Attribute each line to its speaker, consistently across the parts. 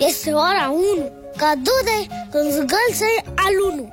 Speaker 1: Este ora 1, cadou de zgâlțe al 1.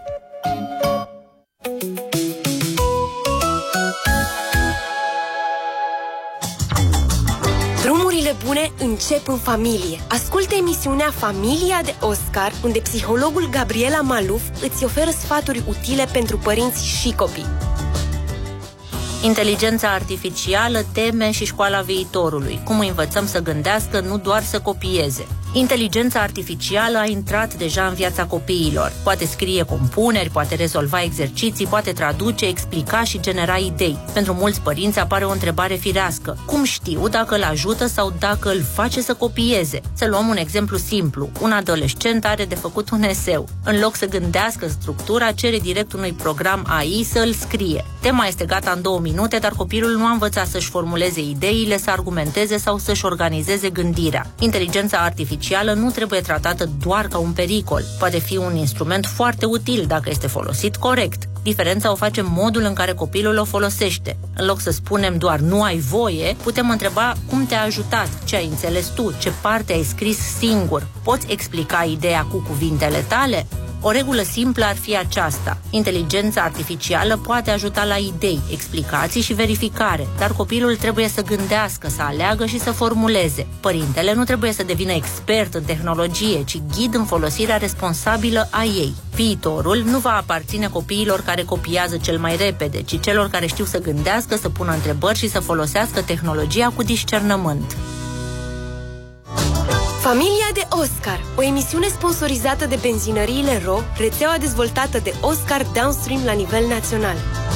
Speaker 2: Drumurile bune încep în familie. Ascultă emisiunea Familia de Oscar, unde psihologul Gabriela Maluf îți oferă sfaturi utile pentru părinți și copii.
Speaker 3: Inteligența artificială, teme și școala viitorului. Cum învățăm să gândească, nu doar să copieze. Inteligența artificială a intrat deja în viața copiilor. Poate scrie compuneri, poate rezolva exerciții, poate traduce, explica și genera idei. Pentru mulți părinți apare o întrebare firească. Cum știu dacă îl ajută sau dacă îl face să copieze? Să luăm un exemplu simplu. Un adolescent are de făcut un eseu. În loc să gândească structura, cere direct unui program AI să îl scrie. Tema este gata în 2 minute, dar copilul nu a învățat să-și formuleze ideile, să argumenteze sau să-și organizeze gândirea. Inteligența artificială nu trebuie tratată doar ca un pericol. Poate fi un instrument foarte util dacă este folosit corect. Diferența o face modul în care copilul o folosește. În loc să spunem doar nu ai voie, putem întreba cum te-a ajutat, ce ai înțeles tu, ce parte ai scris singur. Poți explica ideea cu cuvintele tale? O regulă simplă ar fi aceasta. Inteligența artificială poate ajuta la idei, explicații și verificare, dar copilul trebuie să gândească, să aleagă și să formuleze. Părintele nu trebuie să devină expert în tehnologie, ci ghid în folosirea responsabilă a ei. Viitorul nu va aparține copiilor care copiază cel mai repede, ci celor care știu să gândească, să pună întrebări și să folosească tehnologia cu discernământ.
Speaker 2: Familia de Oscar, o emisiune sponsorizată de benzinăriile RO, rețeaua dezvoltată de Oscar Downstream la nivel național.